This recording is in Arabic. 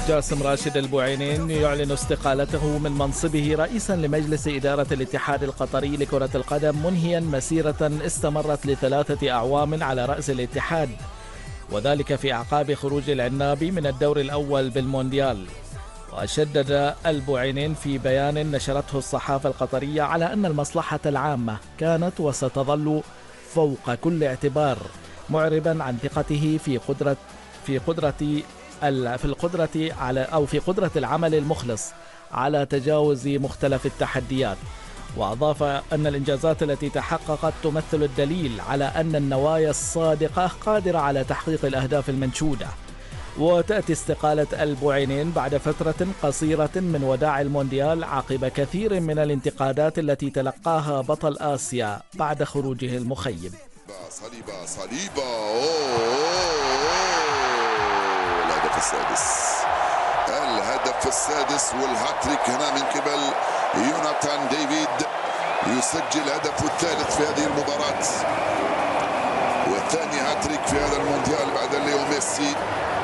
جاسم راشد البوعينين يعلن استقالته من منصبه رئيسا لمجلس إدارة الاتحاد القطري لكرة القدم، منهيا مسيرة استمرت ل3 أعوام على رأس الاتحاد، وذلك في أعقاب خروج العنابي من الدور الأول بالمونديال. وشدد البوعينين في بيان نشرته الصحافة القطرية على أن المصلحة العامة كانت وستظل فوق كل اعتبار، معربا عن ثقته في قدرة العمل المخلص على تجاوز مختلف التحديات. وأضاف أن الإنجازات التي تحققت تمثل الدليل على أن النوايا الصادقة قادرة على تحقيق الأهداف المنشودة. وتأتي استقالة البوعينين بعد فترة قصيرة من وداع المونديال عقب كثير من الانتقادات التي تلقاها بطل آسيا بعد خروجه المخيب. صليبة الهدف السادس والهاتريك هنا من قبل يوناثان ديفيد، يسجل هدفه الثالث في هذه المباراة، والثاني هاتريك في هذا المونديال بعد ليو ميسي.